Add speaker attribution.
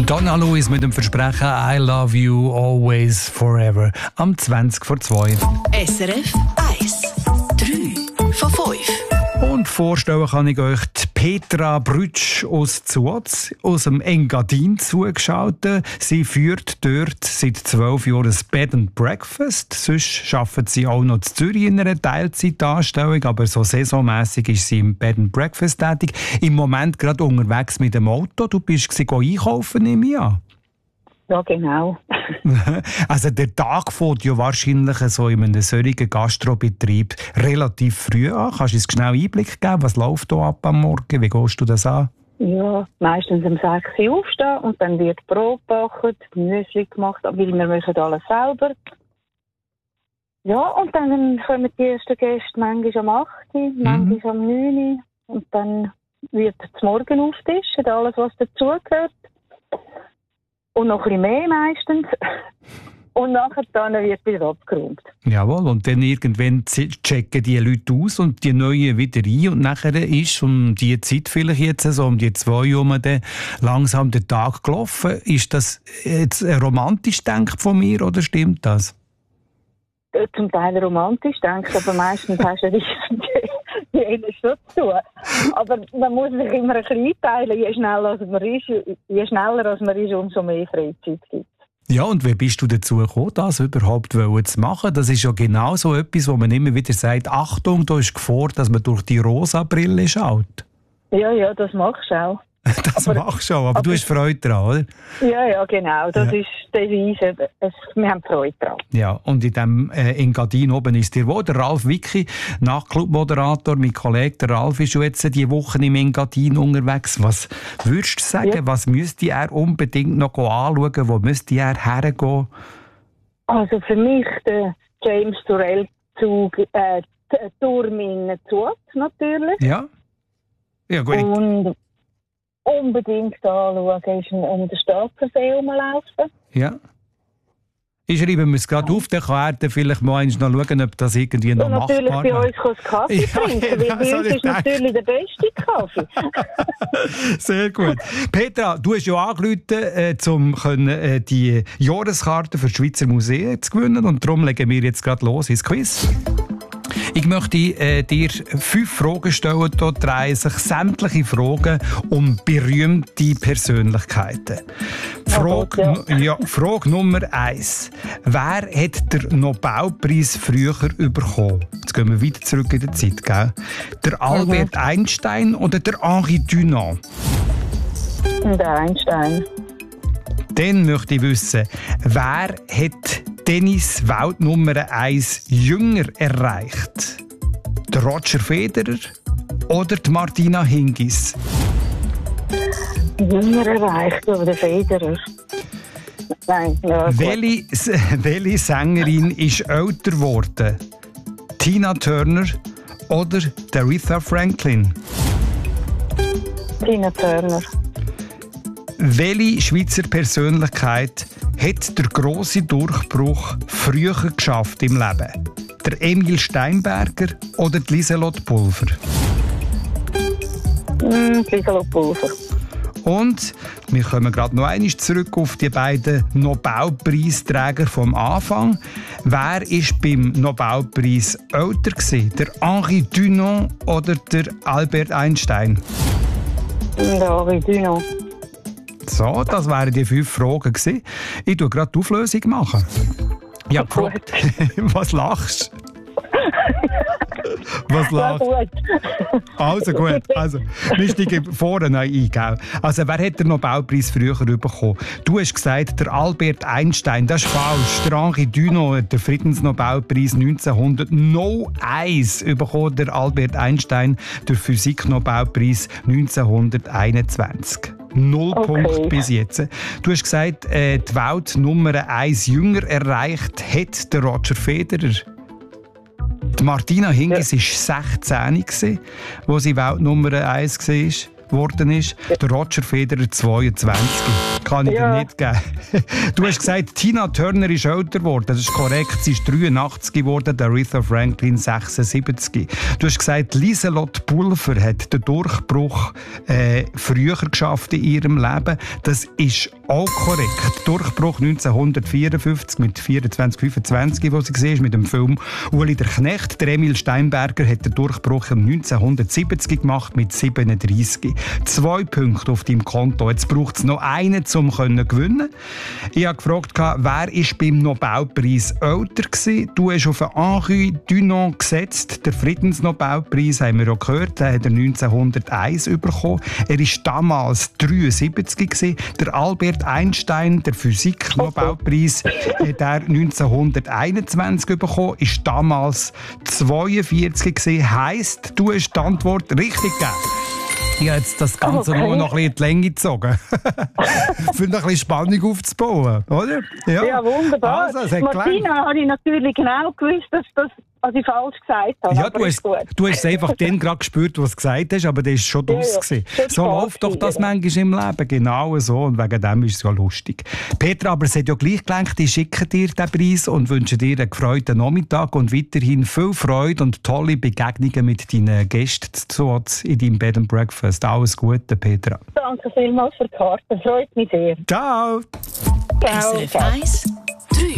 Speaker 1: Donna Lewis mit dem Versprechen I love you always forever am 20:02.
Speaker 2: SRF 1 3 von 5.
Speaker 1: Und vorstellen kann ich euch die Petra Brütsch aus Zuotz, aus dem Engadin zugeschaltet. Sie führt dort seit 12 Jahren ein Bed and Breakfast. Sonst arbeitet sie auch noch in Zürich in einer Teilzeitanstellung, aber so saisonmässig ist sie im Bed and Breakfast tätig. Im Moment gerade unterwegs mit dem Auto. Du bist einkaufen, nehme ich an.
Speaker 3: Ja, genau.
Speaker 1: Also der Tag fängt ja wahrscheinlich so in einem solchen Gastrobetrieb relativ früh an. Kannst du uns schnell Einblick geben? Was läuft da ab am Morgen? Wie gehst du das an?
Speaker 3: Ja, meistens um 6 Uhr aufstehen und dann wird Brot gebacken, Müsli gemacht, weil wir machen alles selber. Ja, und dann kommen die ersten Gäste manchmal um 8 Uhr, manchmal um 9 Uhr. Und dann wird das Morgen aufgetischen, alles was dazugehört. Und noch ein bisschen mehr meistens. Und nachher dann wird wieder abgeräumt.
Speaker 1: Jawohl, und dann irgendwann checken die Leute aus und die Neuen wieder ein. Und nachher ist um die Zeit vielleicht jetzt so, um die 2 Uhr dann langsam der Tag gelaufen. Ist das jetzt romantisch gedacht von mir oder stimmt das?
Speaker 3: Zum Teil romantisch denkt, aber meistens hast du jeden schon zu tun. Aber man muss sich immer ein bisschen einteilen. Je schneller als man ist, umso mehr Freizeit gibt.
Speaker 1: Ja, und wie bist du dazu gekommen, das überhaupt zu machen? Das ist ja genau so etwas, wo man immer wieder sagt, Achtung, da ist Gefahr, dass man durch die rosa Brille schaut.
Speaker 3: Ja, das machst du auch.
Speaker 1: Das machst du auch, aber du hast Freude daran, oder?
Speaker 3: Ja, genau. Das ist die Weise. Wir haben Freude daran. Ja,
Speaker 1: und in dem Engadin oben ist dir wo? Der Ralf Wicki, Nachtclub-Moderator, mein Kollege. Der Ralf ist schon jetzt diese Woche im Engadin unterwegs. Was würdest du sagen, was müsste er unbedingt noch anschauen? Wo müsste er hergehen?
Speaker 3: Also für mich der James Turrell-Zug, Turm in Zuotz natürlich.
Speaker 1: Ja gut.
Speaker 3: Und unbedingt anschauen ist um den Staatsversee herumlaufen.
Speaker 1: Ja. Ich schreibe mir es gerade auf, dann kann er dann vielleicht mal noch schauen, ob das irgendwie noch machbar ist.
Speaker 3: Und natürlich bei uns Kaffee trinken, weil bei uns ist natürlich der beste Kaffee.
Speaker 1: Sehr gut. Petra, du hast ja angerufen, um die Jahreskarte für die Schweizer Museen zu gewinnen, und darum legen wir jetzt gerade los ins Quiz. Ich möchte dir 5 Fragen stellen. Da drehen sich sämtliche Fragen um berühmte Persönlichkeiten. Frage Nummer 1. Wer hat den Nobelpreis früher bekommen? Jetzt gehen wir wieder zurück in die Zeit. Gell? Der Albert Einstein oder der Henri Dunant?
Speaker 3: Der Einstein.
Speaker 1: Dann möchte ich wissen, wer hat Tennis-Weltnummer 1 jünger erreicht? Der Roger Federer oder die Martina Hingis?
Speaker 3: Jünger erreicht, oder der Federer? Nein, ja,
Speaker 1: welche Sängerin ist älter geworden? Tina Turner oder Aretha Franklin?
Speaker 3: Tina Turner.
Speaker 1: Welche Schweizer Persönlichkeit hat der grosse Durchbruch früher geschafft im Leben? Der Emil Steinberger oder die Lieselotte Pulver?
Speaker 3: Lieselotte Pulver.
Speaker 1: Und wir kommen gerade noch einmal zurück auf die beiden Nobelpreisträger vom Anfang. Wer war beim Nobelpreis älter gewesen? Der Henri Dunant oder der Albert Einstein?
Speaker 3: Der Henri Dunant.
Speaker 1: So, das wären die 5 Fragen gewesen. Ich mache gerade die Auflösung machen. Ja, was lachst du? Was lachst du? Also gut, wir steigen vorne ein, gell? Also wer hat den Nobelpreis früher bekommen? Du hast gesagt, der Albert Einstein, das ist falsch. Der Henri Dunant hat den Friedensnobelpreis 1901 bekommen, der Albert Einstein den Physiknobelpreis 1921. 0 Punkte bis jetzt. Du hast gesagt, die Weltnummer 1 jünger erreicht hat der Roger Federer. Die Martina Hingis war 16, als sie Weltnummer 1 war. geworden ist. Der Roger Federer 22. Kann ich dir nicht geben. Du hast gesagt, Tina Turner ist älter geworden. Das ist korrekt. Sie ist 83 geworden, der Aretha Franklin 76. Du hast gesagt, Lieselotte Pulver hat den Durchbruch früher geschafft in ihrem Leben. Das ist auch korrekt. Durchbruch 1954 mit 24, 25, wo sie war, mit dem Film Uli der Knecht. Der Emil Steinberger hat den Durchbruch 1970 gemacht mit 37. 2 Punkte auf deinem Konto. Jetzt braucht es noch einen, um zu gewinnen. Ich habe gefragt, wer war beim Nobelpreis älter gewesen? Du hast auf Henri Dunant gesetzt. Der Friedensnobelpreis haben wir auch gehört. Den hat er 1901 bekommen. Er war damals 73 gewesen. Der Albert Einstein, der Physik-Nobelpreis, hat er 1921 bekommen. Ist damals 42 gewesen. Heisst, du hast die Antwort richtig gegeben. Ich habe jetzt das Ganze nur noch ein bisschen in die Länge gezogen. Für ein bisschen Spannung aufzubauen, oder?
Speaker 3: Ja, wunderbar.
Speaker 1: Also,
Speaker 3: Martina habe ich natürlich genau gewusst, dass ich falsch gesagt habe.
Speaker 1: Ja, du hast es einfach dann gerade gespürt, was du gesagt hast, aber das war schon draus. So läuft doch das manchmal im Leben, genau so. Und wegen dem ist es ja lustig. Petra, aber es hat ja gleich gelenkt, ich schicke dir den Preis und wünsche dir einen gefreuten Nachmittag und weiterhin viel Freude und tolle Begegnungen mit deinen Gästen in deinem Bed and Breakfast. Alles Gute, Petra.
Speaker 3: Danke vielmals für die Karte, freut mich sehr.
Speaker 1: Ciao.
Speaker 2: SRF 1